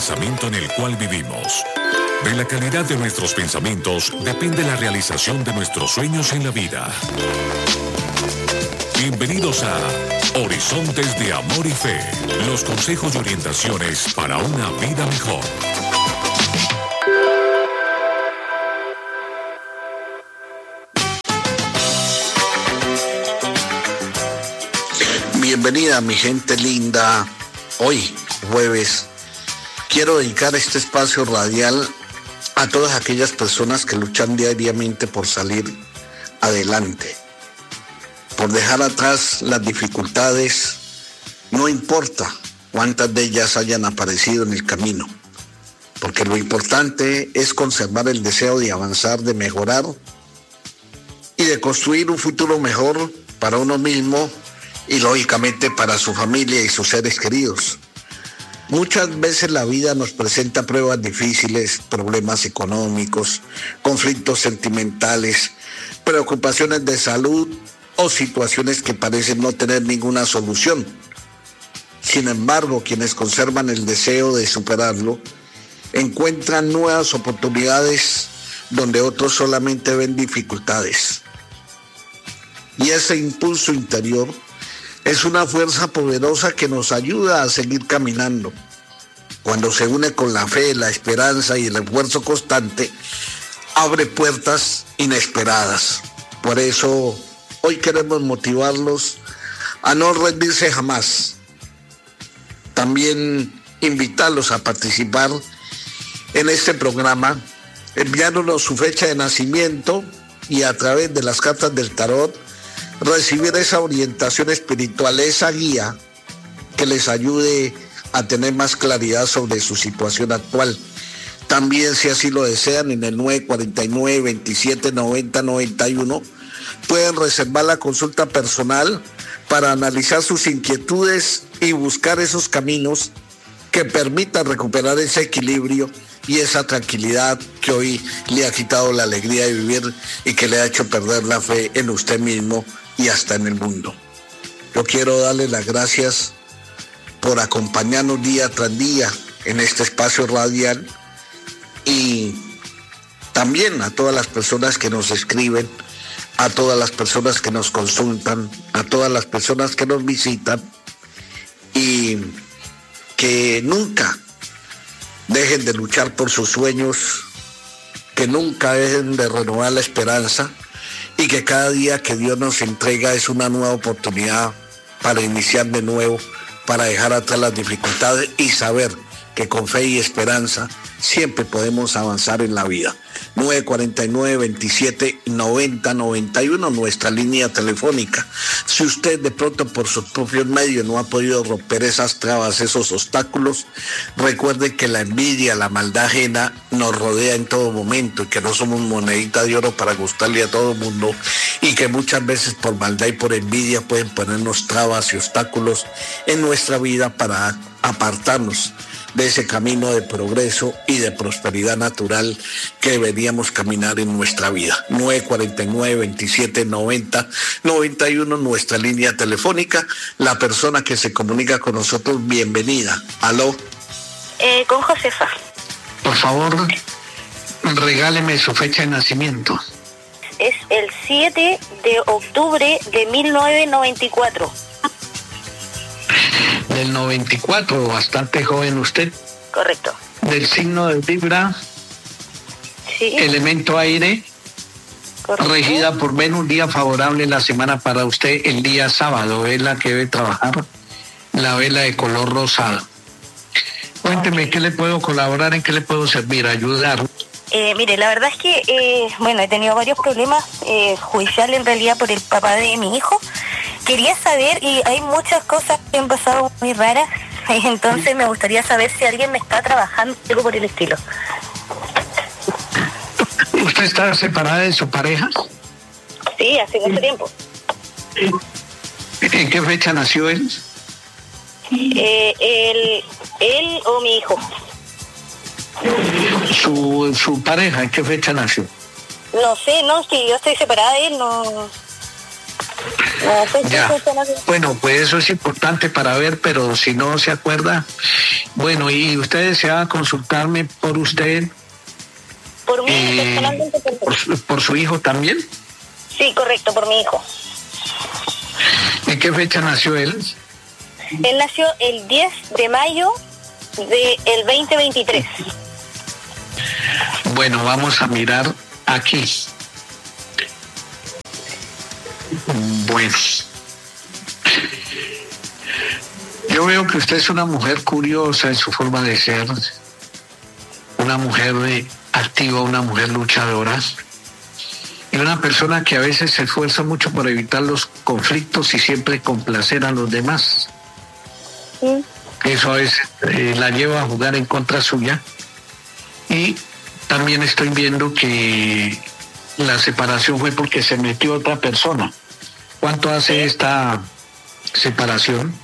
pensamiento en el cual vivimos. De la calidad de nuestros pensamientos depende la realización de nuestros sueños en la vida. Bienvenidos a Horizontes de Amor y Fe, los consejos y orientaciones para una vida mejor. Bienvenida mi gente linda. Hoy, jueves, quiero dedicar este espacio radial a todas aquellas personas que luchan diariamente por salir adelante, por dejar atrás las dificultades, no importa cuántas de ellas hayan aparecido en el camino, porque lo importante es conservar el deseo de avanzar, de mejorar y de construir un futuro mejor para uno mismo y lógicamente para su familia y sus seres queridos. Muchas veces la vida nos presenta pruebas difíciles, problemas económicos, conflictos sentimentales, preocupaciones de salud o situaciones que parecen no tener ninguna solución. Sin embargo, quienes conservan el deseo de superarlo, encuentran nuevas oportunidades donde otros solamente ven dificultades. Y ese impulso interior es una fuerza poderosa que nos ayuda a seguir caminando. Cuando se une con la fe, la esperanza y el esfuerzo constante, abre puertas inesperadas. Por eso, hoy queremos motivarlos a no rendirse jamás. También invitarlos a participar en este programa, enviándonos su fecha de nacimiento y a través de las cartas del tarot, recibir esa orientación espiritual, esa guía que les ayude a tener más claridad sobre su situación actual. También, si así lo desean, en el 949-2790-91 pueden reservar la consulta personal para analizar sus inquietudes y buscar esos caminos que permitan recuperar ese equilibrio y esa tranquilidad que hoy le ha quitado la alegría de vivir y que le ha hecho perder la fe en usted mismo y hasta en el mundo. Yo quiero darle las gracias por acompañarnos día tras día en este espacio radial y también a todas las personas que nos escriben, a todas las personas que nos consultan, a todas las personas que nos visitan y que nunca dejen de luchar por sus sueños, que nunca dejen de renovar la esperanza y que cada día que Dios nos entrega es una nueva oportunidad para iniciar de nuevo, para dejar atrás las dificultades y saber que con fe y esperanza siempre podemos avanzar en la vida. 949-2790-91, nuestra línea telefónica. Si usted de pronto por sus propios medios no ha podido romper esas trabas, esos obstáculos, recuerde que la envidia, la maldad ajena nos rodea en todo momento y que no somos monedita de oro para gustarle a todo el mundo y que muchas veces por maldad y por envidia pueden ponernos trabas y obstáculos en nuestra vida para apartarnos de ese camino de progreso y de prosperidad natural que deberíamos caminar en nuestra vida. 949-2790-91, nuestra línea telefónica. La persona que se comunica con nosotros, bienvenida. ¿Aló? Con Josefa. Por favor, regáleme su fecha de nacimiento. Es el 7 de octubre de 1994. Del 94, bastante joven usted. Correcto. Del signo de Libra, Sí. elemento aire, Correcto. regida por Venus, día favorable la semana para usted, el día sábado, vela que debe trabajar, la vela de color rosado. Cuénteme, ¿qué le puedo colaborar? ¿En qué le puedo servir? ¿Ayudar? Mire, la verdad es que, he tenido varios problemas judiciales en realidad por el papá de mi hijo. Quería saber, y hay muchas cosas que han pasado muy raras, entonces me gustaría saber si alguien me está trabajando, algo por el estilo. ¿Usted está separada de su pareja? Sí, hace mucho tiempo. ¿En qué fecha nació él? Él o mi hijo. Su pareja, ¿en qué fecha nació? No sé, no, si yo estoy separada de él, no. No, pues, Ya. sí, funciona bien. Bueno, pues eso es importante para ver, pero si no se acuerda, bueno, y usted deseaba consultarme por usted, Por mí, personalmente, por su hijo también. sí, correcto, por mi hijo. ¿En qué fecha nació él? Él nació el 10 de mayo del 2023. Bueno, vamos a mirar aquí. Bueno, yo veo que usted es una mujer curiosa en su forma de ser, una mujer activa, una mujer luchadora y una persona que a veces se esfuerza mucho por evitar los conflictos y siempre complacer a los demás. ¿Sí? Eso a veces la lleva a jugar en contra suya. Y también estoy viendo que la separación fue porque se metió otra persona. ¿Cuánto hace esta separación?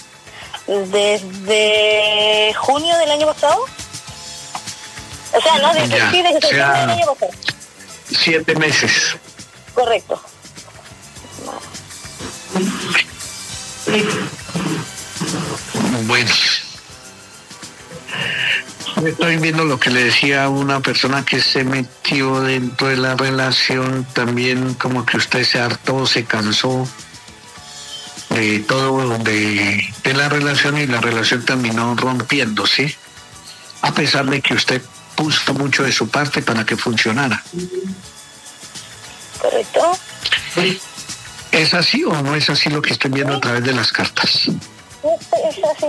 Desde junio del año pasado. O sea, no, desde, Ya, sí, desde septiembre del año pasado. 7 meses. Correcto. Bueno, estoy viendo lo que le decía a una persona que se metió dentro de la relación, también como que usted se hartó, se cansó de todo de la relación y la relación terminó rompiéndose, a pesar de que usted puso mucho de su parte para que funcionara. Correcto. ¿Es así o no es así lo que estoy viendo a través de las cartas? Es así.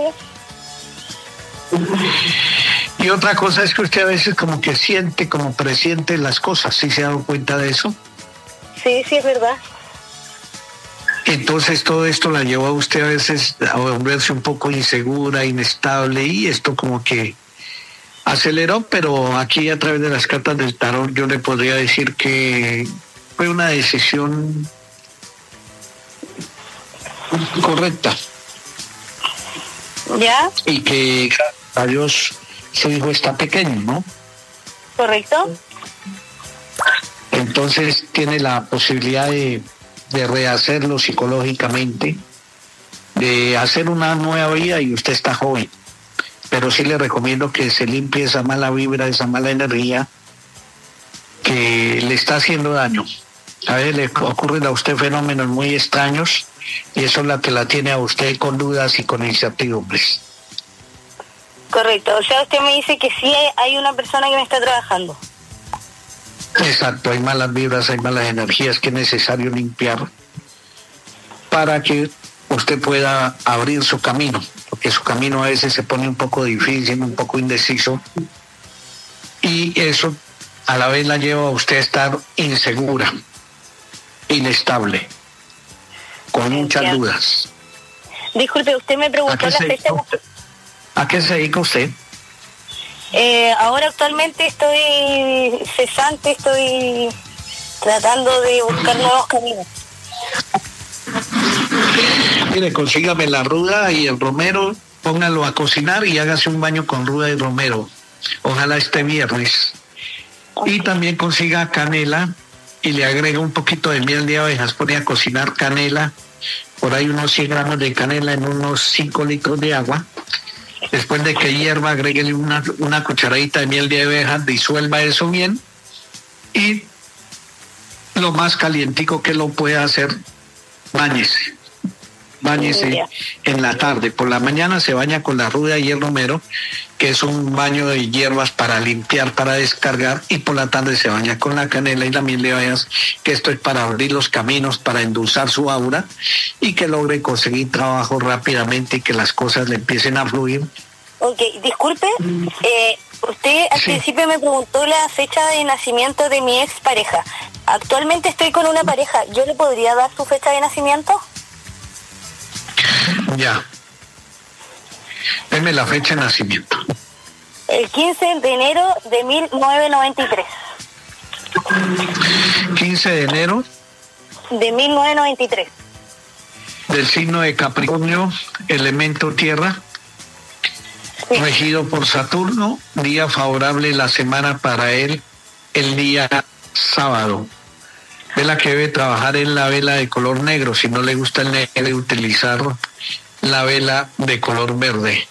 Y otra cosa es que usted a veces como que siente, como presiente las cosas. ¿Sí se ha dado cuenta de eso? Sí, sí, es verdad. Entonces todo esto la llevó a usted a veces a volverse un poco insegura, inestable, y esto como que aceleró, pero aquí a través de las cartas del tarot yo le podría decir que fue una decisión correcta. ¿Ya? Y que gracias a Dios su hijo está pequeño, ¿no? Correcto. Entonces tiene la posibilidad de rehacerlo psicológicamente, de hacer una nueva vida, y usted está joven. Pero sí le recomiendo que se limpie esa mala vibra, esa mala energía que le está haciendo daño. A veces le ocurren a usted fenómenos muy extraños y eso es la que la tiene a usted con dudas y con incertidumbres. Correcto. O sea, usted me dice que sí hay una persona que me está trabajando. Exacto, hay malas vibras, hay malas energías que es necesario limpiar para que usted pueda abrir su camino, porque su camino a veces se pone un poco difícil, un poco indeciso, y eso a la vez la lleva a usted a estar insegura, inestable, con muchas dudas. Disculpe, usted me preguntó la fecha. ¿A qué se dedica usted? Ahora actualmente estoy cesante, estoy tratando de buscar nuevos caminos. Mire, consígame la ruda y el romero, póngalo a cocinar y hágase un baño con ruda y romero. Ojalá este viernes. Y también consiga canela y le agrega un poquito de miel de abejas. Pone a cocinar canela, por ahí unos 100 gramos de canela en unos 5 litros de agua. Después de que hierva, agréguele una cucharadita de miel de abejas, disuelva eso bien y lo más calientico que lo pueda hacer, báñese en la tarde. Por la mañana se baña con la ruda y el romero, que es un baño de hierbas para limpiar, para descargar, y por la tarde se baña con la canela y la miel de abejas, que esto es para abrir los caminos, para endulzar su aura y que logre conseguir trabajo rápidamente y que las cosas le empiecen a fluir. Ok, disculpe, usted al principio me preguntó la fecha de nacimiento de mi expareja. Actualmente estoy con una pareja, ¿yo le podría dar su fecha de nacimiento? Ya. Deme la fecha de nacimiento. El 15 de enero de 1993. 15 de enero. De 1993. Del signo de Capricornio, elemento tierra, sí. Regido por Saturno, día favorable la semana para él, el día sábado. Vela que debe trabajar en la vela de color negro. Si no le gusta el negro, debe utilizar la vela de color verde.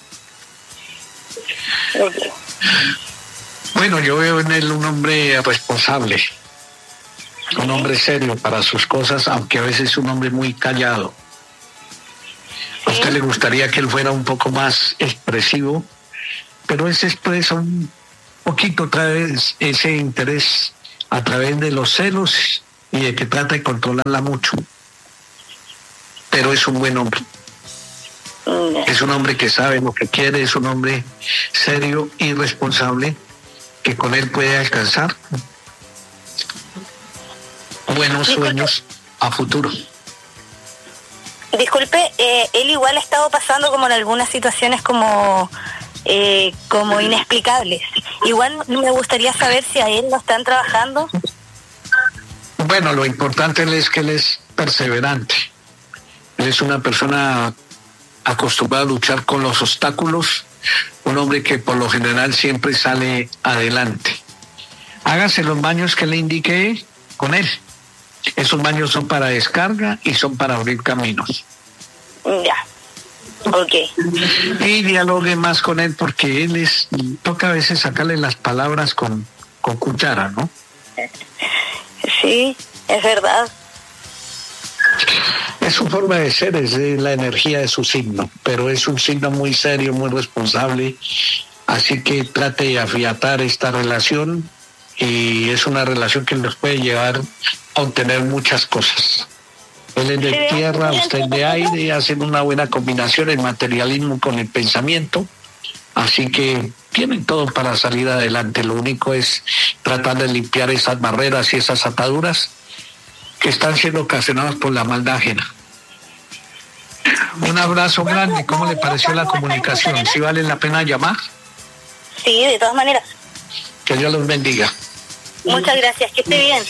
Okay. Bueno, yo veo en él un hombre responsable, un hombre serio para sus cosas, aunque a veces es un hombre muy callado. ¿A usted le gustaría que él fuera un poco más expresivo? Pero él se expresa un poquito a través de ese interés, a través de los celos y de que trata de controlarla mucho. Pero es un buen hombre. Es un hombre que sabe lo que quiere, es un hombre serio y responsable, que con él puede alcanzar buenos sueños a futuro. Disculpe, él igual ha estado pasando como en algunas situaciones como inexplicables. Igual me gustaría saber si a él lo están trabajando. Bueno, lo importante es que él es perseverante. Él es una persona acostumbrada a luchar con los obstáculos, un hombre que por lo general siempre sale adelante. Hágase los baños que le indiqué con él. Esos baños son para descarga y son para abrir caminos. Ya, ok. Y dialogue más con él, porque él toca a veces sacarle las palabras con cuchara, ¿no? Sí, es verdad. Es su forma de ser, es la energía de su signo, pero es un signo muy serio, muy responsable, así que trate de afiatar esta relación, y es una relación que nos puede llevar a obtener muchas cosas. Él es de tierra, usted es de aire, hacen una buena combinación, el materialismo con el pensamiento, así que tienen todo para salir adelante. Lo único es tratar de limpiar esas barreras y esas ataduras que están siendo ocasionadas por la maldad ajena. Un abrazo grande. ¿Cómo le pareció la comunicación? ¿Sí vale la pena llamar? Sí, de todas maneras. Que Dios los bendiga. Muchas gracias, que esté bien.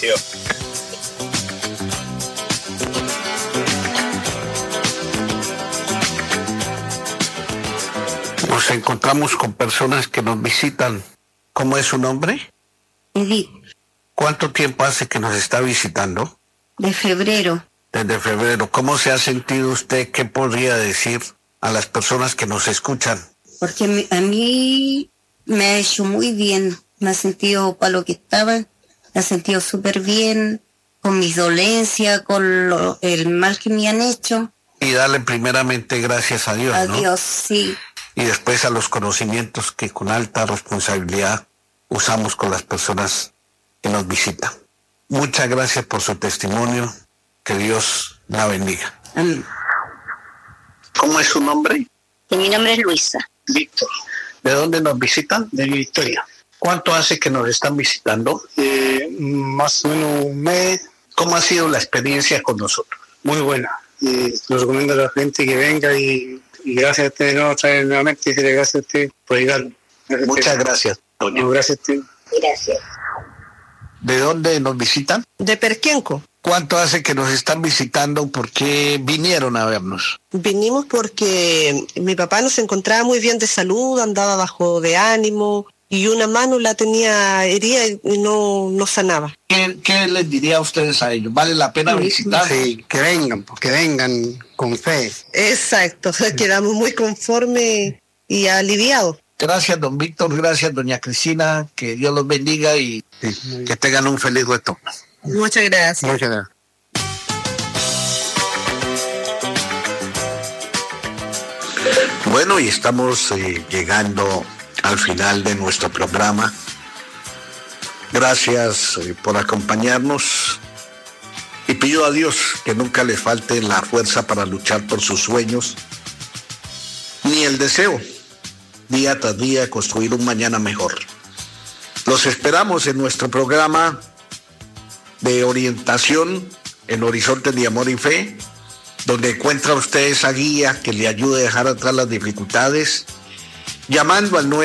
Nos encontramos con personas que nos visitan. ¿Cómo es su nombre? Edith. ¿Cuánto tiempo hace que nos está visitando? De febrero. Desde febrero. ¿Cómo se ha sentido usted? ¿Qué podría decir a las personas que nos escuchan? Porque a mí me ha hecho muy bien. Me ha sentido para lo que estaba. Me ha sentido súper bien. Con mis dolencias, con el mal que me han hecho. Y darle primeramente gracias a Dios, a ¿no? Dios, sí. Y después a los conocimientos que con alta responsabilidad usamos con las personas que nos visitan. Muchas gracias por su testimonio. Que Dios la bendiga. Amén. ¿Cómo es su nombre? Mi nombre es Luisa. Víctor. ¿De dónde nos visitan? De Victoria. ¿Cuánto hace que nos están visitando? Más o menos un mes. ¿Cómo ha sido la experiencia con nosotros? Muy buena. Lo recomiendo a la gente que venga y gracias a usted, no, otra vez nuevamente, decirle gracias a usted por llegar. Muchas gracias, doña. No, gracias a usted. Gracias. ¿De dónde nos visitan? De Perquenco. ¿Cuánto hace que nos están visitando? ¿Por qué vinieron a vernos? Vinimos porque mi papá no se encontraba muy bien de salud, andaba bajo de ánimo y una mano la tenía herida y no sanaba. ¿Qué les diría a ustedes a ellos? ¿Vale la pena visitar? Sí, que vengan con fe. Exacto, quedamos muy conformes y aliviados. Gracias, don Víctor, gracias, doña Cristina, que Dios los bendiga y que tengan un feliz retorno. Muchas gracias. Muchas gracias. Bueno, y estamos llegando al final de nuestro programa. Gracias por acompañarnos y pido a Dios que nunca les falte la fuerza para luchar por sus sueños, ni el deseo, día tras día, construir un mañana mejor. Los esperamos en nuestro programa de orientación en Horizontes de Amor y Fe, donde encuentra usted esa guía que le ayude a dejar atrás las dificultades, llamando al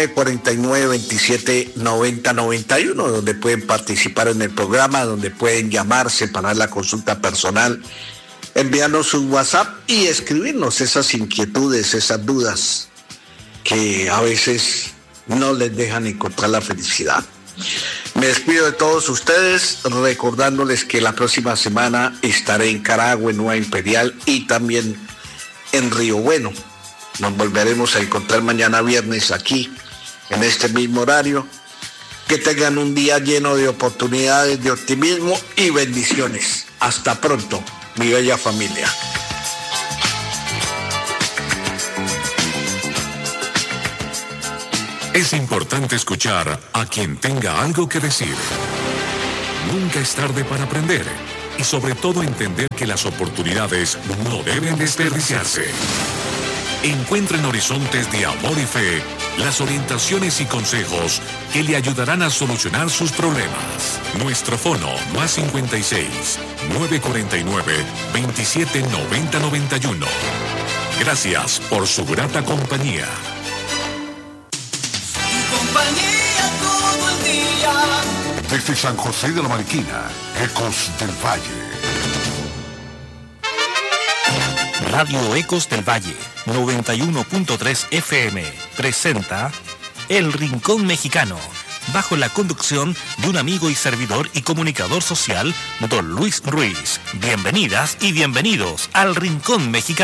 949-2790-91, donde pueden participar en el programa, donde pueden llamar, separar la consulta personal, enviarnos su WhatsApp y escribirnos esas inquietudes, esas dudas que a veces no les dejan encontrar la felicidad. Me despido de todos ustedes recordándoles que la próxima semana estaré en Caragua, en Nueva Imperial y también en Río Bueno. Nos volveremos a encontrar mañana viernes aquí, en este mismo horario. Que tengan un día lleno de oportunidades, de optimismo y bendiciones. Hasta pronto, mi bella familia. Es importante escuchar a quien tenga algo que decir. Nunca es tarde para aprender y sobre todo entender que las oportunidades no deben desperdiciarse. Encuentre en Horizontes de Amor y Fe las orientaciones y consejos que le ayudarán a solucionar sus problemas. Nuestro fono +56 949 2790 91. Gracias por su grata compañía. Compañía todo el día. Desde San José de la Mariquina, Ecos del Valle. Radio Ecos del Valle 91.3 FM presenta El Rincón Mexicano, bajo la conducción de un amigo y servidor y comunicador social, don Luis Ruiz. Bienvenidas y bienvenidos al Rincón Mexicano.